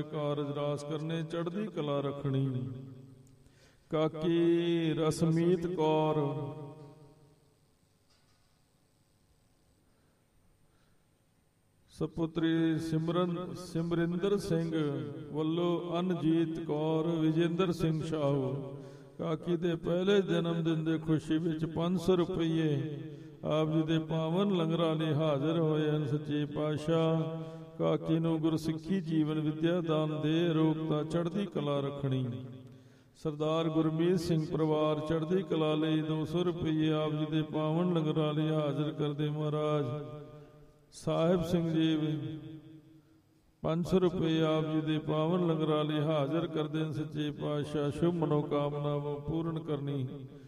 ਕਾਰਜ ਰਾਸ ਕਰਨੇ, ਚੜ੍ਹਦੀ ਕਲਾ ਰੱਖਣੀ। ਕਾਕੀ ਰਸਮੀਤ ਕੌਰ ਸਪੁੱਤਰੀ ਸਿਮਰਿੰਦਰ ਸਿੰਘ ਵੱਲੋਂ ਅਨਜੀਤ ਕੌਰ ਵਿਜੇਂਦਰ ਸਿੰਘ ਸ਼ਾਹੂ। ਕਾਕੀ ਦੇ ਪਹਿਲੇ ਜਨਮ ਦਿਨ ਦੇ ਖੁਸ਼ੀ ਵਿੱਚ 500 ਰੁਪਈਏ ਆਪ ਜੀ ਦੇ ਪਾਵਨ ਲੰਗਰਾਂ ਲਈ ਹਾਜ਼ਰ ਹੋਏ ਹਨ। ਸੱਚੇ ਪਾਤਸ਼ਾਹ ਕਾਕੀ ਨੂੰ ਗੁਰਸਿੱਖੀ ਜੀਵਨ ਵਿਦਿਆ ਦਾਨ ਦੇ, ਅਰੋਗਤਾ, ਚੜ੍ਹਦੀ ਕਲਾ ਰੱਖਣੀ। ਸਰਦਾਰ ਗੁਰਮੀਤ ਸਿੰਘ ਪਰਿਵਾਰ ਚੜ੍ਹਦੀ ਕਲਾ ਲਈ 200 ਰੁਪਈਏ ਆਪ ਜੀ ਦੇ ਪਾਵਨ ਲੰਗਰਾਂ ਲਈ ਹਾਜ਼ਰ ਕਰਦੇ। ਮਹਾਰਾਜ ਸਾਹਿਬ ਸਿੰਘ ਜੀ 500 ਰੁਪਏ ਆਪ ਜੀ ਦੇ ਪਾਵਨ ਲੰਗਰਾਂ ਲਈ ਹਾਜ਼ਰ ਕਰਦੇ। ਸੱਚੇ ਪਾਤਸ਼ਾਹ ਸ਼ੁਭ ਮਨੋਕਾਮਨਾਵਾਂ ਪੂਰਨ ਕਰਨੀ।